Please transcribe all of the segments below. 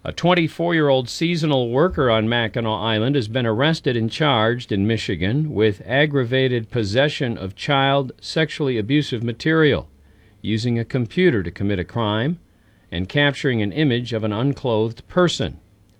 A 24-year-old seasonal worker on Mackinac Island has been arrested and charged in Michigan with aggravated possession of child sexually abusive material, using a computer to commit a crime, and capturing an image of an unclothed person.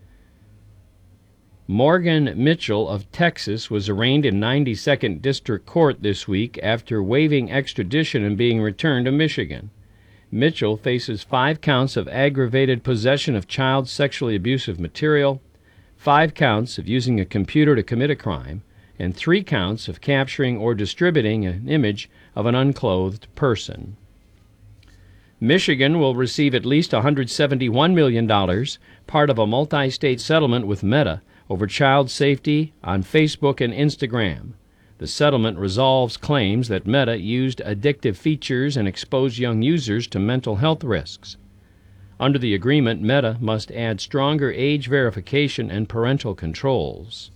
Morgan Mitchell of Texas was arraigned in 92nd District Court this week after waiving extradition and being returned to Michigan. Mitchell faces 5 counts of aggravated possession of child sexually abusive material, 5 counts of using a computer to commit a crime, and 3 counts of capturing or distributing an image of an unclothed person. Michigan will receive at least $171 million, part of a multi-state settlement with Meta over child safety on Facebook and Instagram. The settlement resolves claims that Meta used addictive features and exposed young users to mental health risks. Under the agreement, Meta must add stronger age verification and parental controls.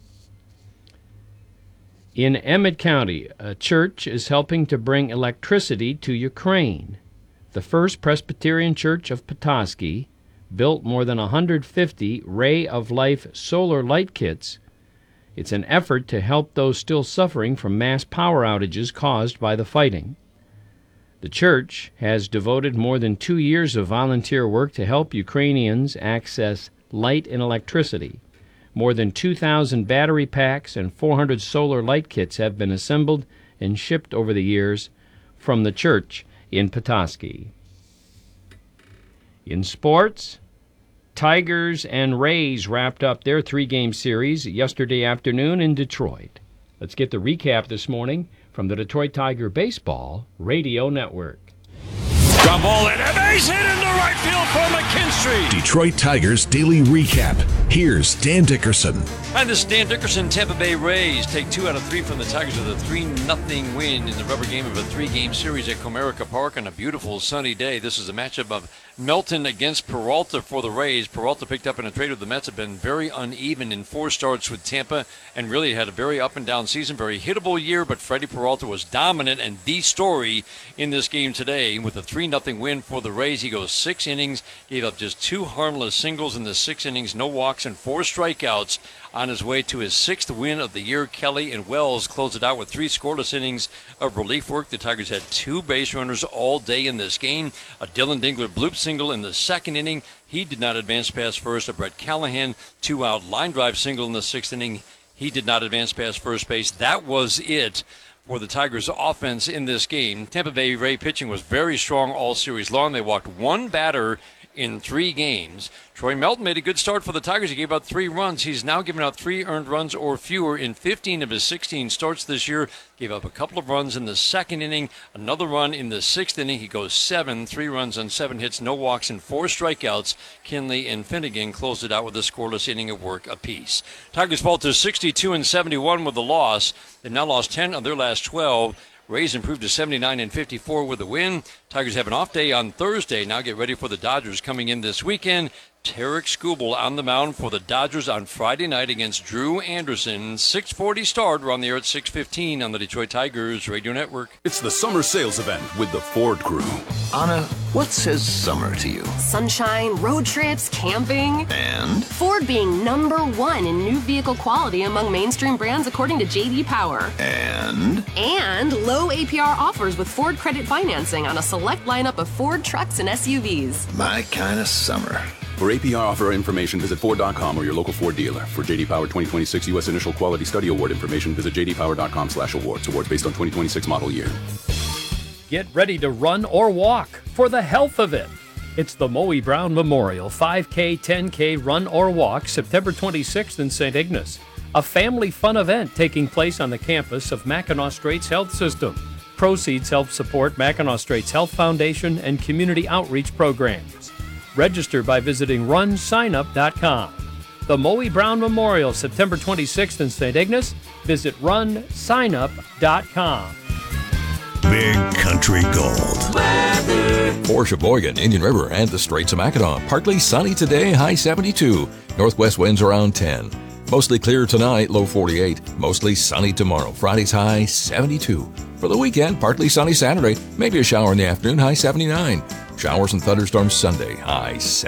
In Emmett County, a church is helping to bring electricity to Ukraine. The First Presbyterian Church of Petoskey built more than 150 Ray of Life solar light kits. It's an effort to help those still suffering from mass power outages caused by the fighting. The church has devoted more than 2 years of volunteer work to help Ukrainians access light and electricity. More than 2,000 battery packs and 400 solar light kits have been assembled and shipped over the years from the church in Petoskey. In sports, Tigers and Rays wrapped up their 3-game series yesterday afternoon in Detroit. Let's get the recap this morning from the Detroit Tiger Baseball Radio Network. Ground ball and a base hit into right field for McKinstry. Detroit Tigers Daily Recap. Here's Dan Dickerson. Hi, this is Dan Dickerson. Tampa Bay Rays take 2 out of 3 from the Tigers with a 3-0 win in the rubber game of a 3-game series at Comerica Park on a beautiful sunny day. This is a matchup of Melton against Peralta for the Rays. Peralta picked up in a trade with the Mets, have been very uneven in 4 starts with Tampa and really had a very up and down season, very hittable year, but Freddie Peralta was dominant and the story in this game today. With a 3-0 win for the Rays, he goes 6 innings, gave up just 2 harmless singles in the 6 innings, no walks and 4 strikeouts. On his way to his 6th win of the year, Kelly and Wells closed it out with 3 scoreless innings of relief work. The Tigers had 2 base runners all day in this game. A Dylan Dingler bloop single in the 2nd inning. He did not advance past first. A Brett Callahan 2-out line drive single in the 6th inning. He did not advance past first base. That was it for the Tigers' offense in this game. Tampa Bay Ray pitching was very strong all series long. They walked 1 batter in 3 games. Troy Melton made a good start for the Tigers. He gave out 3 runs. He's now given out 3 earned runs or fewer in 15 of his 16 starts this year. Gave up a couple of runs in the 2nd inning, another run in the 6th inning. He goes 7, 3 runs on 7 hits, no walks, and 4 strikeouts. Kinley and Finnegan closed it out with a scoreless inning of work apiece. Tigers fall to 62-71 with the loss. They've now lost 10 of their last 12. Rays improved to 79-54 with a win. Tigers have an off day on Thursday. Now get ready for the Dodgers coming in this weekend. Tarek Skubal on the mound for the Dodgers on Friday night against Drew Anderson. 6:40 start. We're on the air at 6:15 on the Detroit Tigers Radio Network. It's the summer sales event with the Ford Crew. Anna, what says summer to you? Sunshine, road trips, camping. And? Ford being #1 in new vehicle quality among mainstream brands according to J.D. Power. And? And low APR offers with Ford credit financing on a select lineup of Ford trucks and SUVs. My kind of summer. For APR offer information, visit Ford.com or your local Ford dealer. For J.D. Power 2026 U.S. Initial Quality Study Award information, visit jdpower.com/awards. Awards based on 2026 model year. Get ready to run or walk for the health of it. It's the Moe Brown Memorial 5K, 10K Run or Walk, September 26th in St. Ignace. A family fun event taking place on the campus of Mackinac Straits Health System. Proceeds help support Mackinac Straits Health Foundation and community outreach programs. Register by visiting runsignup.com. The Moe Brown Memorial, September 26th in St. Ignace. Visit runsignup.com. Big Country Gold. For Sheboygan, Indian River, and the Straits of Mackinac, partly sunny today, high 72. Northwest winds around 10. Mostly clear tonight, low 48. Mostly sunny tomorrow, Friday's high 72. For the weekend, partly sunny Saturday, maybe a shower in the afternoon, high 79. Showers and thunderstorms Sunday, high 70.